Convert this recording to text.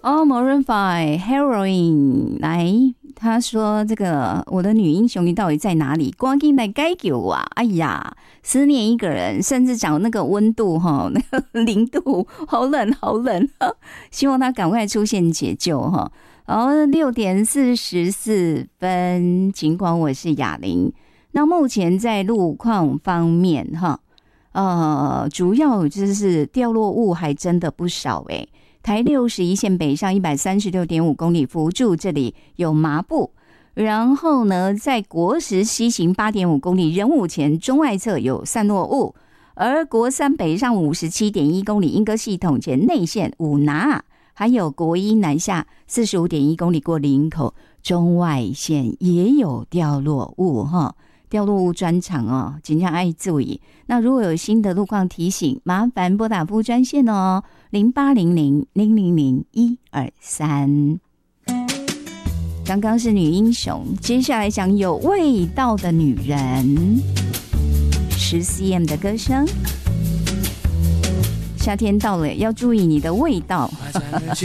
哦 ，Maroon 5 Heroin 来，他说这个我的女英雄你到底在哪里？赶紧来解救我啊！哎呀，思念一个人，甚至讲那个温度哈，那个0度，好冷好冷，希望他赶快出现解救哈。然后6:44，尽管我是雅玲。那目前在路况方面哈，主要就是掉落物还真的不少欸。台61线北上136.5公里，扶住这里有麻布，然后呢，在国十西行8.5公里，仁武前中外侧有散落物，而国三北上57.1公里，莺歌系统前内线五拿，还有国一南下45.1公里过林口，中外线也有掉落物哈。掉落物专场哦，尽量爱注意。那如果有新的路况提醒，麻烦拨打服务专线哦，0800-000-123。刚刚是女英雄，接下来讲有味道的女人。10cm 的歌声，夏天到了，要注意你的味道。